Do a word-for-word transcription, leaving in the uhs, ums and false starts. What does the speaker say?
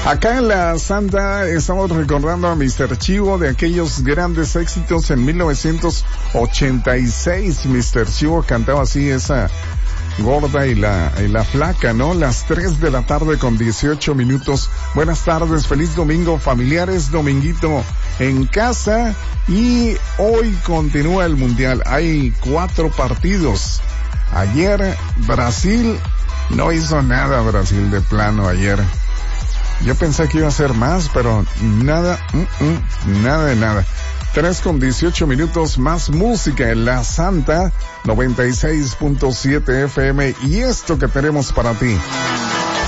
Acá en la Santa estamos recordando a mister Chivo de aquellos grandes éxitos en mil novecientos ochenta y seis. mister Chivo cantaba así esa gorda y la, y la flaca, ¿no? Las tres de la tarde con dieciocho minutos. Buenas tardes, feliz domingo, familiares, dominguito en casa. Y hoy continúa el Mundial. Hay cuatro partidos. Ayer Brasil no hizo nada, Brasil de plano ayer. Yo pensé que iba a ser más, pero nada, mm, mm, nada de nada. tres con dieciocho minutos, más música en la Santa noventa y seis punto siete F M y esto que tenemos para ti.